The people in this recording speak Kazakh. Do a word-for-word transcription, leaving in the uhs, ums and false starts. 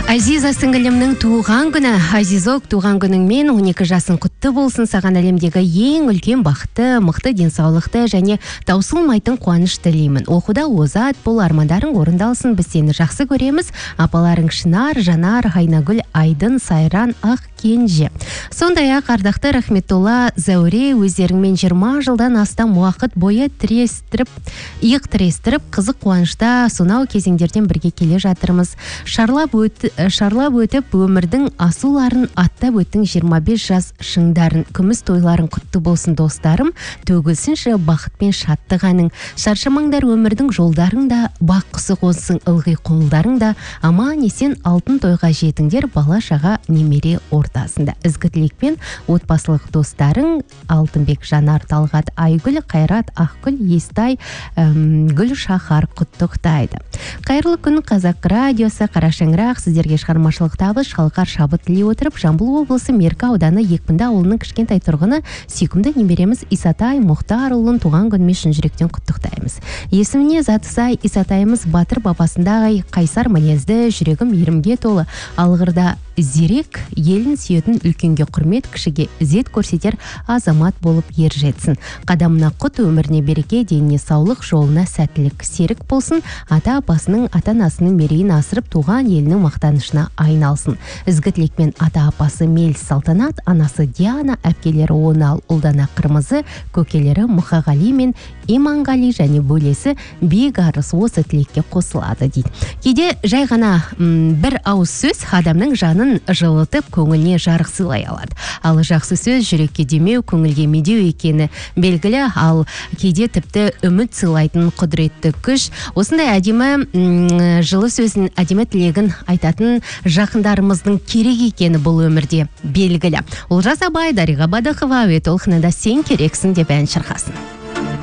Азиза сіңілімнің туған күні. Азизок, туған күніңмен он екі жасың құтты болсын. Саған әлемдегі ең үлкен бақытты, мықты денсаулықты және таусылмайтын қуаныш тілеймін. Оқуда озат, бұл армандарың орындалсын. Біз сені жақсы көреміз. Апаларың Шынар, Жанар, Хайнагүл, Айдын, Сайран, Ақ, Кенже. Сондай-ақ ардақты Рахметолла, Зәуре өздеріңмен жиырма жылдан астам уақыт бойы тірестіріп, иық тірестіріп, қызық қуанышта сонау кезеңдерден бірге келе жатырмыз. Шарлап өт, шарлап өтіп өмірдің асуларын аттап өттің жиырма бес жас шыңдарын, күміс тойларын құтты болсын достарым, төгілсінші бақыт пен шаттық әнің. Шаршамаңдар өмірдің жолдарың да, бақ құсы қонсын ылғи қолдарың да, аман есен алтын тойға жетіңдер бала шаға немере ортасында. Ізгі тілекпен отбасылық достарың Алтынбек, Жанар, Талғат, Айгүл, Қайрат, Ақгүл, Естай, әм, Гүл Шахар құттықтайды. Қайырлы күн, Қазақ радиосы, Қарашаңырақ, сіздерге шығармашылық табыс, шалқар шабыт тілей отырып, Жамбыл облысы Меркі ауданы Екпінді ауылының кішкентай тұрғыны сүйкімді немереміз Исатай Мұхтарұлын туған күнімен шын жүректен құттықтаймыз. Есіміне заты сай Исатайымыз батыр бабасындай қайсар мінезді, жүрегім мейірімге толы, алғырда зерек, елін сүйетін үлкенге құрмет, кішіге ізет көрсетер азамат болып ер жетсін. Қадамына құт, өміріне береке, деніне саулық, жолына сәттілік, серік болсын, ата апасының, ата-анасының мерейін асырып, туған елінің мақтанышына айналсын. Ізгі тілекпен ата апасы Мелс Салтанат, анасы Диана, әпкелері Онал, ұлдана Қырмызы, көкелері Мұхағали мен Иманғали және бөлесі Бегарыс осы тілекке қосылады дейді. Кейде жай ғана м, бір ауыз сөз адамның жанын жылытып, көңіліне жарық сыйлай алады. Ал жақсы сөз жүрекке демеу, көңілге медеу екені белгілі, ал кейде тіпті үміт сыйлайтын құдіретті күш. Осындай әдемі м, жылы сөзін, әдемі тілегін айтатын жақындарымыздың керек екені бұл өмірде белгілі. Олжас Абай, Дариға Бадықова, әуе толқынында сен керексің деп ән шырқасын.